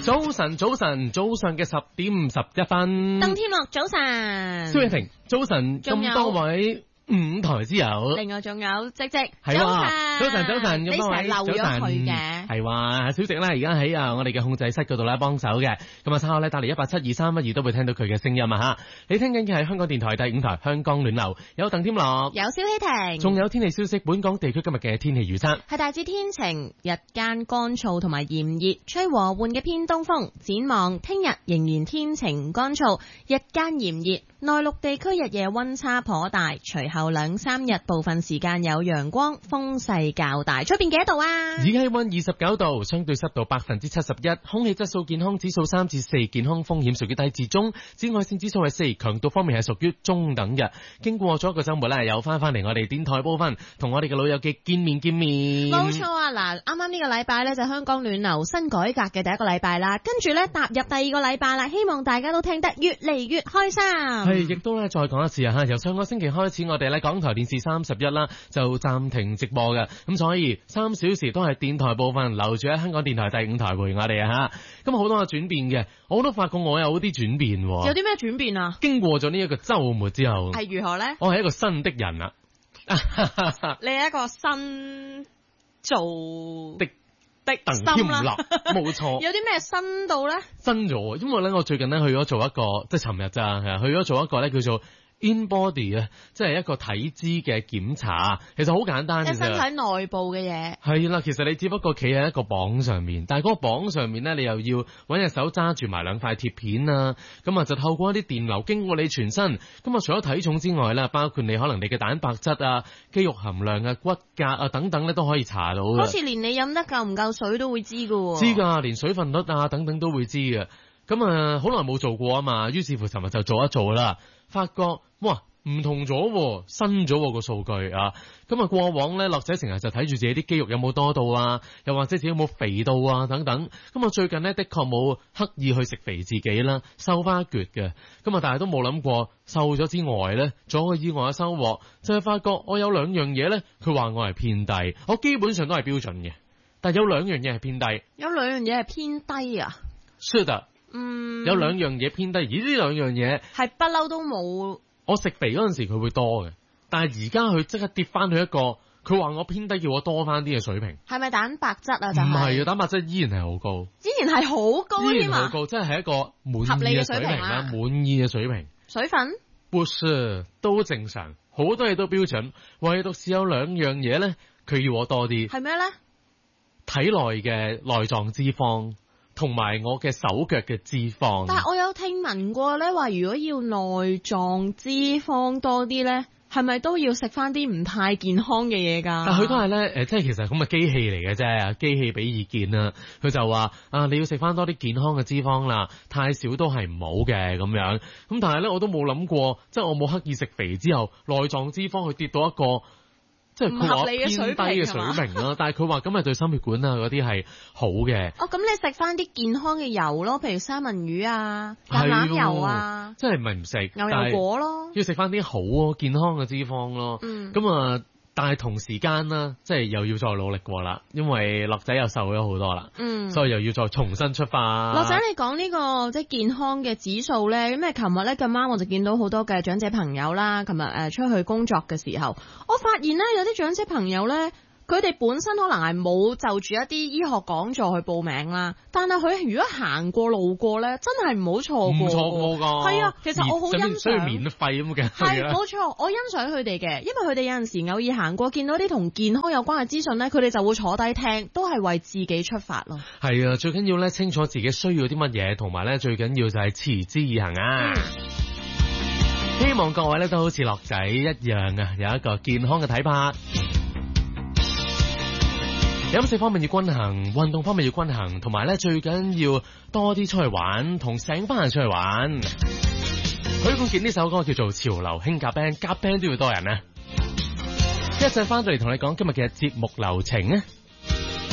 早晨嘅10點51分。 鄧天樂早晨， 蕭逸婷早晨，咁多位5台之友， 另外仲有積積， 係早晨，咁多位你成日漏咗佢嘅， 係話小靜咧，而家喺我哋嘅控制室嗰度咧幫手嘅，咁啊稍後咧打嚟1872312都會聽到佢嘅聲音啊吓。你聽緊嘅係香港電台第5台香港暖流，有鄧天樂， 有蕭希婷， 仲有天氣消息。本港地區今日嘅天氣預測係大致天晴，日間乾燥同埋炎熱，吹和緩嘅偏東風。展望聽日仍然天晴乾燥，日間炎熱，內陸地區日夜溫差頗大，隨後2-3日部分時間有陽光，風勢較大。出邊幾多度啊？ 而家氣溫29度，相對濕度71%，空氣質素健康指數3至4，健康風險屬於低至中，紫外線指數係4，強度方面係屬於中等嘅。經過咗一個周末咧，又翻嚟我哋電台部分，同我哋嘅老友記見面。 冇錯啊！嗱，啱啱呢個禮拜咧就香港暖流新改革嘅第一個禮拜啦，跟住咧踏入第二個禮拜啦，希望大家都聽得越嚟越開心。 係，亦都咧再講一次啊吓，由上個星期開始，我哋咧港台電視31啦就暫停直播嘅，咁所以3小時都係電台部分留住喺香港電台第5台陪我哋啊吓。咁好多嘅轉變嘅，我都發覺我有啲轉變。有啲咩轉變啊？ 經過咗呢一個周末之後， 係如何咧？ 我係一個新的人啦。 你係一個新做的鄧天樂，冇錯。 有啲咩新到咧？ 新咗，因為咧我最近咧去咗做一個，即係尋日咋，去咗做一個咧叫做In Body 啊，即係一個體脂嘅檢查，其實好簡單嘅啫。 身體內部嘅嘢。係啦，其實你只不過企喺一個磅上面，但係嗰個磅上面咧，你又要搵隻手揸住埋2塊鐵片啊，咁啊就透過一啲電流經過你全身，咁啊除咗體重之外咧，包括你可能你嘅蛋白質啊、肌肉含量啊、骨骼啊等等咧都可以查到嘅。 好似連你飲得夠唔夠水都會知㗎。 知㗎，連水分率啊等等都會知嘅。咁啊，好耐冇做過啊嘛，於是乎尋日就做一做啦，發覺哇唔同咗，新咗個數據啊。咁啊過往咧，樂仔成日就睇住自己啲肌肉有冇多到啊，又或者自己有冇肥到啊等等。咁啊最近咧的確冇刻意去食肥自己啦，瘦翻一橛嘅。咁啊但係都冇諗過瘦咗之外咧，仲有個意外嘅收穫，就係發覺我有2樣嘢咧，佢話我係偏低，我基本上都係標準嘅，但係有2樣嘢係偏低。 有2樣嘢係偏低啊？ 是的。有2樣嘢偏低，而呢2樣嘢係不嬲都冇。 我食肥嗰陣時佢會多嘅，但係而家佢即刻跌翻去一個，佢話我偏低叫我多翻啲嘅水平。 係咪蛋白質啊？ 唔係啊，蛋白質依然係好高， 依然係好高添啊！ 好高，即係一個滿意嘅水平啦，滿意嘅水平。 水分？ 不是，都正常，好多嘢都標準，唯獨是有2樣嘢咧，佢要我多啲。 係咩咧？ 體內嘅內臟脂肪。同埋我嘅手腳嘅脂肪， 但係我有聽聞過咧，話如果要內臟脂肪多啲咧，係咪都要食翻啲唔太健康嘅嘢㗎？ 但佢都係咧，即係其實咁嘅機器嚟嘅啫，機器俾意見啦。佢就話你要食翻多啲健康嘅脂肪啦，太少都係唔好嘅咁樣。咁但係咧，我都冇諗過，即係我冇刻意食肥之後，內臟脂肪去跌到一個。即係佢話偏低嘅水平咯，但係佢話咁係對心血管啊嗰啲係好嘅。 咁你食翻啲健康嘅油咯，譬如三文魚啊、橄欖油啊， 即係唔係唔食牛油果咯， 要食翻啲好健康嘅脂肪咯。咁但係同時間啦，即係又要再努力過啦，因為樂仔又瘦咗好多啦，所以又要再重新出發。 樂仔，你講呢個即係健康嘅指數咧，咁琴日咧咁啱我就見到好多嘅長者朋友啦，琴日出去工作嘅時候，我發現咧有啲長者朋友咧，佢哋本身可能係冇就住一啲醫學講座去報名啦，但係佢如果行過路過咧，真係唔好錯過。唔錯過㗎。係啊，其實我好欣賞。需要免費咁嘅。係冇錯，我欣賞佢哋嘅，因為佢哋有陣時偶爾行過，見到啲同健康有關嘅資訊咧，佢哋就會坐低聽，都係為自己出發咯。係啊，最緊要咧清楚自己需要啲乜嘢，同埋咧最緊要就係持之以恆啊！希望各位咧都好似樂仔一樣啊，有一個健康嘅體魄。飲食方面要均衡，運動方面要均衡，同埋咧最緊要多啲出去玩，同成班人出去玩。許冠傑呢首歌叫做《潮流興夾 band》，夾 band 都要多人啊！一陣翻到嚟同你講今日嘅節目流程啊！